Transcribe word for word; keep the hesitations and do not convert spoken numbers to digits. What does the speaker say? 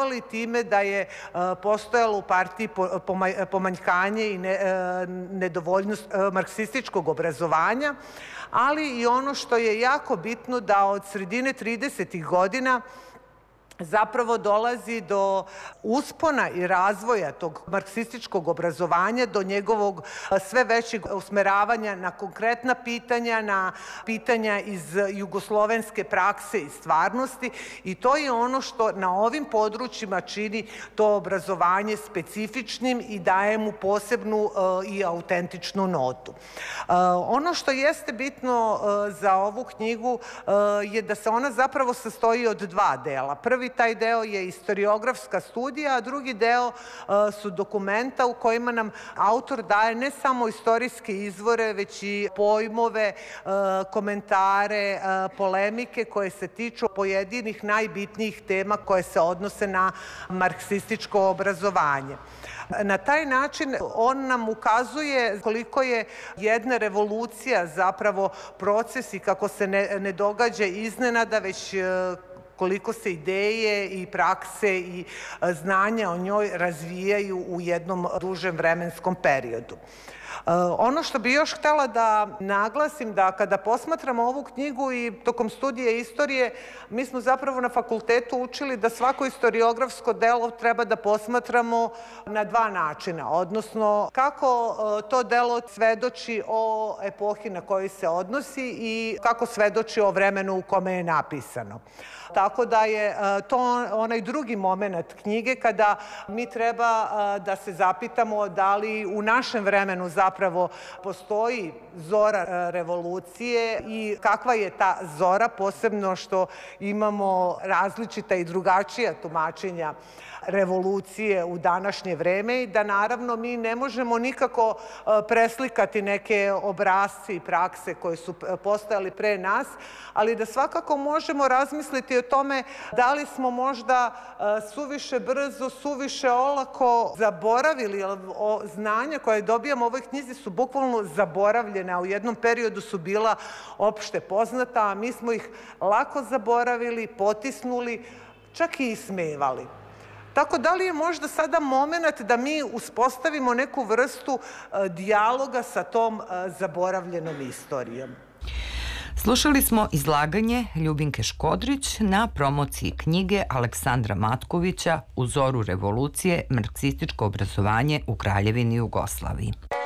opravdali time da je postojalo u partiji pomanjkanje i nedovoljnost marksističkog obrazovanja, ali i ono što je jako bitno da od sredine tridesetih godina zapravo dolazi do uspona i razvoja tog marksističkog obrazovanja, do njegovog sve većeg usmeravanja na konkretna pitanja, na pitanja iz jugoslovenske prakse i stvarnosti, i to je ono što na ovim područjima čini to obrazovanje specifičnim i daje mu posebnu i autentičnu notu. Ono što jeste bitno za ovu knjigu je da se ona zapravo sastoji od dva dela. Prvi taj deo je istoriografska studija, a drugi deo su dokumenta u kojima nam autor daje ne samo istorijske izvore, već i pojmove, komentare, polemike koje se tiču pojedinih najbitnijih tema koje se odnose na marksističko obrazovanje. Na taj način on nam ukazuje koliko je jedna revolucija zapravo proces i kako se ne događa iznenada, već koliko se ideje i prakse i znanja o njoj razvijaju u jednom dužem vremenskom periodu. Ono što bih još htela da naglasim, da kada posmatramo ovu knjigu i tokom studije istorije, mi smo zapravo na fakultetu učili da svako istoriografsko delo treba da posmatramo na dva načina, odnosno kako to delo svedoči o epohi na kojoj se odnosi i kako svedoči o vremenu u kome je napisano. Tako da je to onaj drugi moment knjige kada mi treba da se zapitamo da li u našem vremenu zapravo postoji zora revolucije i kakva je ta zora, posebno što imamo različita i drugačija tumačenja revolucije u današnje vreme i da naravno mi ne možemo nikako preslikati neke obrasce i prakse koje su postojali pre nas, ali da svakako možemo razmisliti o tome da li smo možda suviše brzo, suviše olako zaboravili znanja koje dobijamo u ovoj knjizi su bukvalno zaboravljena, u jednom periodu su bila opšte poznata, a mi smo ih lako zaboravili, potisnuli, čak i ismevali. Tako da li je možda sada moment da mi uspostavimo neku vrstu dijaloga sa tom zaboravljenom istorijom? Slušali smo izlaganje Ljubinke Škodrić na promociji knjige Aleksandra Matkovića U zoru revolucije, marksističko obrazovanje u Kraljevini Jugoslaviji.